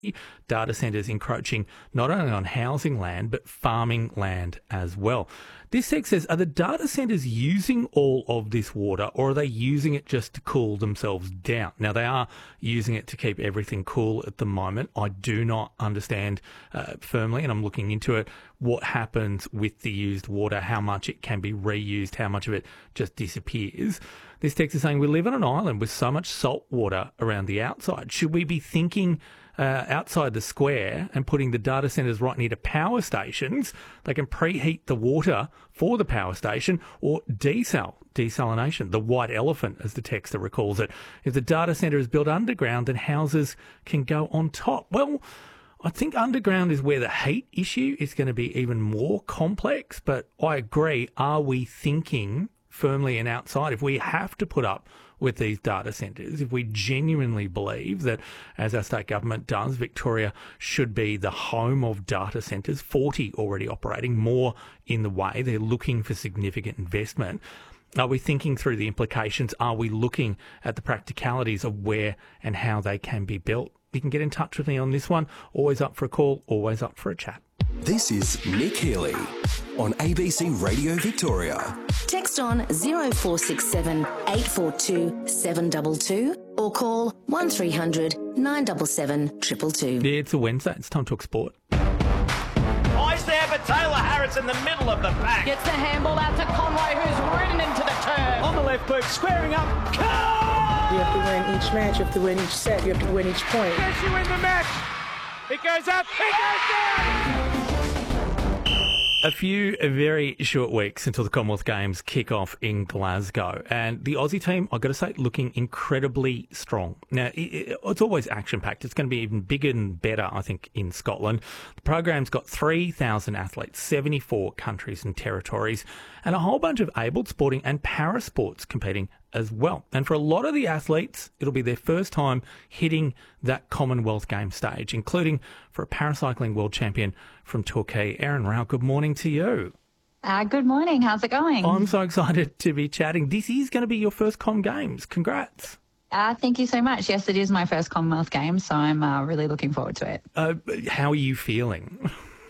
data centres encroaching not only on housing land but farming land as well. This text says, are the data centres using all of this water, or are they using it just to cool themselves down? Now, they are using it to keep everything cool at the moment. I do not understand firmly, and I'm looking into it, what happens with the used water, how much it can be reused, how much of it just disappears. This text is saying, we live on an island with so much salt water around the outside. Should we be thinking outside the square and putting the data centres right near to power stations? They can preheat the water for the power station, or desalination, the white elephant, as the texter recalls it. If the data centre is built underground, then houses can go on top. Well, I think underground is where the heat issue is going to be even more complex, but I agree. Are we thinking firmly and outside? If we have to put up with these data centres, if we genuinely believe that, as our state government does, Victoria should be the home of data centres, 40 already operating, more in the way, they're looking for significant investment. Are we thinking through the implications? Are we looking at the practicalities of where and how they can be built? You can get in touch with me on this one. Always up for a call, always up for a chat. This is Nick Healy on ABC Radio Victoria. Text on 0467 842 722 or call 1300 977 222. Yeah, it's a Wednesday. It's time to talk sport. Eyes there, but Taylor Harris in the middle of the pack. Gets the handball out to Conway, who's ridden into the turn. On the left boot, squaring up. You have to win each match, you have to win each set, you have to win each point. Does you win the match? It goes up, it goes down! A few very short weeks until the Commonwealth Games kick off in Glasgow, and the Aussie team, I've got to say, looking incredibly strong. Now, it's always action-packed. It's going to be even bigger and better, I think, in Scotland. The program's got 3,000 athletes, 74 countries and territories, and a whole bunch of abled sporting and para sports competing as well. And for a lot of the athletes, it'll be their first time hitting that Commonwealth Games stage, including for a paracycling world champion from Torquay, Erin Rao. Good morning to you. Good morning. How's it going? I'm so excited to be chatting. This is going to be your first Com Games. Congrats. Thank you so much. Yes, it is my first Commonwealth Games, so I'm really looking forward to it. How are you feeling?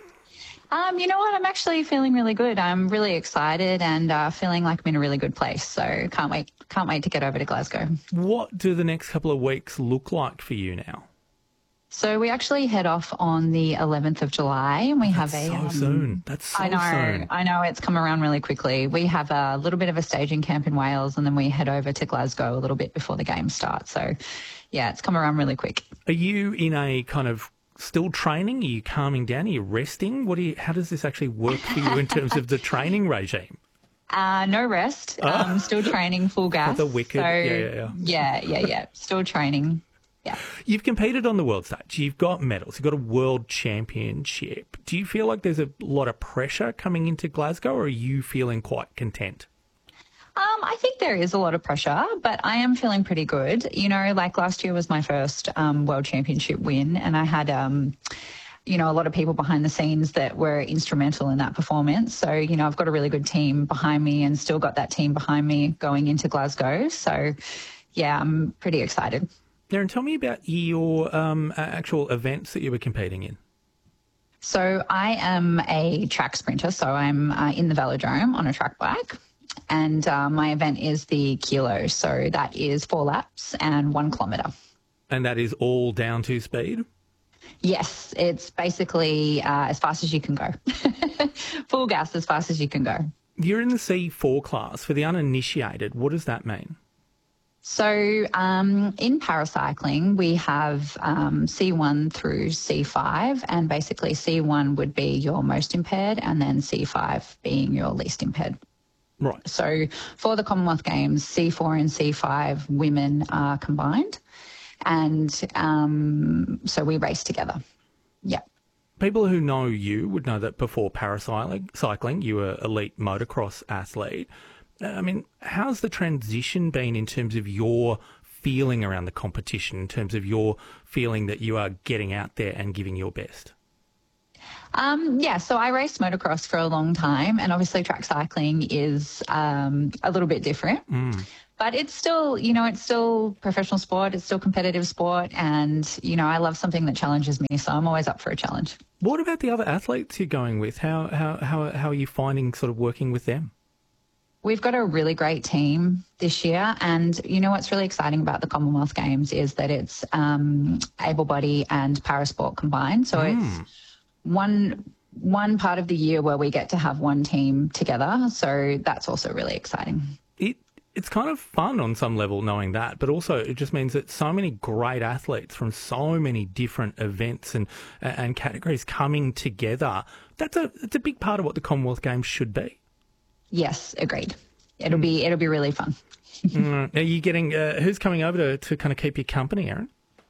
You know what? I'm actually feeling really good. I'm really excited and feeling like I'm in a really good place. So can't wait to get over to Glasgow. What do the next couple of weeks look like for you now? So we actually head off on the 11th of July, and we have soon. That's so soon. I know. It's come around really quickly. We have a little bit of a staging camp in Wales, and then we head over to Glasgow a little bit before the game starts. So, yeah, it's come around really quick. Are you in a kind of still training? Are you calming down? Are you resting? How does this actually work for you in terms of the training regime? No rest. Still training full gas. The wicked. So, yeah. Still training. Yeah. You've competed on the world stage. You've got medals. You've got a world championship. Do you feel like there's a lot of pressure coming into Glasgow, or are you feeling quite content? I think there is a lot of pressure, but I am feeling pretty good. You know, like last year was my first world championship win, and I had a lot of people behind the scenes that were instrumental in that performance. So, I've got a really good team behind me and still got that team behind me going into Glasgow. So, yeah, I'm pretty excited. Darren, tell me about your actual events that you were competing in. So I am a track sprinter, so I'm in the velodrome on a track bike. And my event is the Kilo, so that is 4 laps and 1 kilometre. And that is all down to speed? Yes, it's basically as fast as you can go. Full gas as fast as you can go. You're in the C4 class. For the uninitiated, what does that mean? So in paracycling, we have C1 through C5, and basically C1 would be your most impaired and then C5 being your least impaired. Right. So for the Commonwealth Games, C4 and C5 women are combined, and so we race together. Yeah. People who know you would know that before paracycling, you were elite motocross athlete. I mean, how's the transition been in terms of your feeling around the competition, in terms of your feeling that you are getting out there and giving your best? Yeah, so I raced motocross for a long time, and obviously track cycling is a little bit different. But it's still, it's still professional sport. It's still competitive sport. And, I love something that challenges me. So I'm always up for a challenge. What about the other athletes you're going with? How are you finding sort of working with them? We've got a really great team this year. And, what's really exciting about the Commonwealth Games is that it's able-body and parasport combined. So it's one part of the year where we get to have one team together. So that's also really exciting. It's kind of fun on some level knowing that, but also it just means that so many great athletes from so many different events and categories coming together. It's a big part of what the Commonwealth Games should be. Yes, agreed. It'll be really fun. Are you getting who's coming over to kind of keep you company, Erin?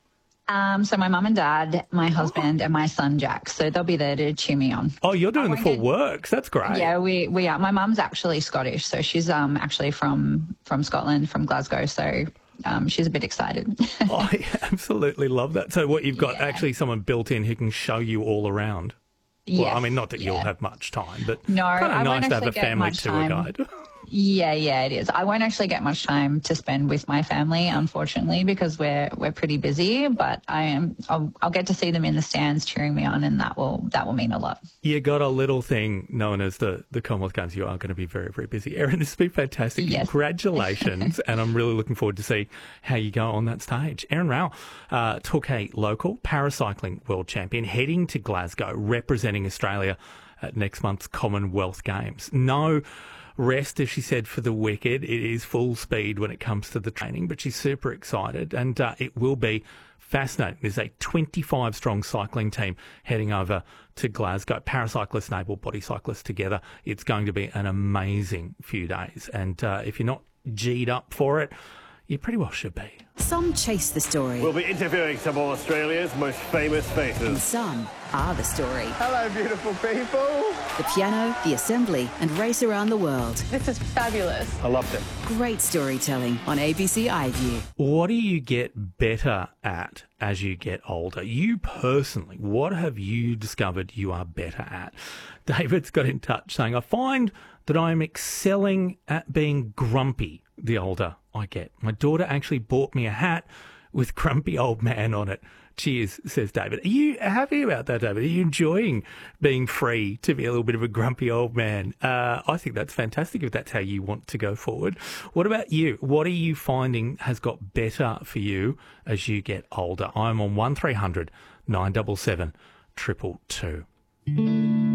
So my mum and dad, my husband, and my son Jack. So they'll be there to cheer me on. Oh, you're doing the full works. That's great. Yeah, we are. My mum's actually Scottish, so she's actually from Scotland, from Glasgow. So she's a bit excited. I absolutely love that. So what you've got actually someone built in who can show you all around. Yes, well, I mean, not that you'll have much time, but no, kind of I nice won't to have a actually get family much tour time. guide. Yeah, it is. I won't actually get much time to spend with my family, unfortunately, because we're pretty busy. But I'll get to see them in the stands cheering me on, and that will mean a lot. You got a little thing known as the Commonwealth Games. You are going to be very, very busy. Erin, this has been fantastic. Yes. Congratulations, and I'm really looking forward to see how you go on that stage. Erin Rowell, Torquay local paracycling world champion, heading to Glasgow, representing Australia at next month's Commonwealth Games. No rest, as she said, for the wicked. It is full speed when it comes to the training, but she's super excited, and it will be fascinating. There's a 25-strong cycling team heading over to Glasgow, paracyclists and able-body cyclists together. It's going to be an amazing few days, and if you're not G'd up for it, you pretty well should be. Some chase the story. We'll be interviewing some of Australia's most famous faces. And some are the story. Hello, beautiful people. The piano, the assembly, and race around the world. This is fabulous. I loved it. Great storytelling on ABC iView. What do you get better at as you get older? You personally, what have you discovered you are better at? David's got in touch saying, I find that I'm excelling at being grumpy the older I get. My daughter actually bought me a hat with grumpy old man on it. Cheers, says David. Are you happy about that, David? Are you enjoying being free to be a little bit of a grumpy old man? I think that's fantastic if that's how you want to go forward. What about you? What are you finding has got better for you as you get older? I'm on 1300 977 222.